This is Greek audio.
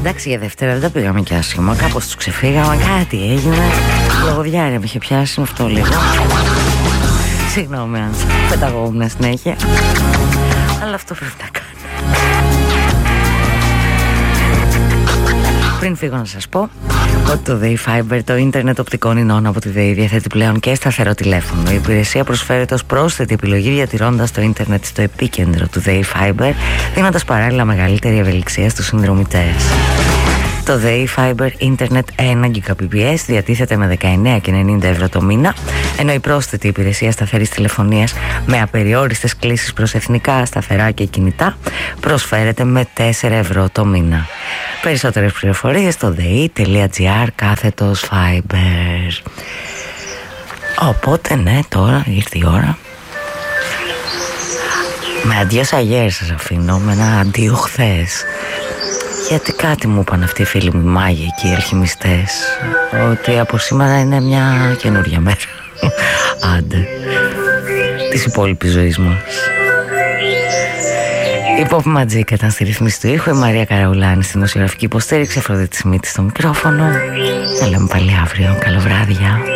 Εντάξει, για Δευτέρα δεν τα πήγαμε κι άσχημα. Κάπως τους ξεφύγαμε, κάτι έγινε. Λογοδιάρεια με είχε πιάσει με αυτό λίγο. Συγγνώμη αν πεταγόμουν συνέχεια, αλλά αυτό πρέπει να κάνω. Πριν φύγω να σας πω ότι το Day Fiber, το ίντερνετ οπτικών ινών από τη ΔΕΗ, διαθέτει πλέον και σταθερό τηλέφωνο. Η υπηρεσία προσφέρεται ως πρόσθετη επιλογή, διατηρώντας το ίντερνετ στο επίκεντρο του Day Fiber, δίνοντας παράλληλα μεγαλύτερη ευελιξία στους συνδρομητές. Το Day Fiber Internet 1 Gbps διατίθεται με 19,90 ευρώ το μήνα, ενώ η πρόσθετη υπηρεσία σταθερής τηλεφωνίας με απεριόριστες κλήσεις προς εθνικά, σταθερά και κινητά προσφέρεται με 4 ευρώ το μήνα. Περισσότερες πληροφορίες στο dei.gr/fiber. Οπότε ναι, τώρα ήρθε η ώρα. Με αντίο Σαγέρ σας αφήνω, με ένα αντίο χθες. Γιατί κάτι μου είπαν αυτοί οι φίλοι μου, οι μάγοι και οι αλχημιστές, ότι από σήμερα είναι μια καινούργια μέρα. Άντε, της υπόλοιπης ζωής μας. Η Pop Magic ήταν στη ρυθμίση του ήχου, η Μαρία Καραουλάνη στην οσιογραφική υποστήριξη, Αφροδίτη Σιμίτη στο μικρόφωνο. Θα λέμε πάλι αύριο. Καλό βράδυ.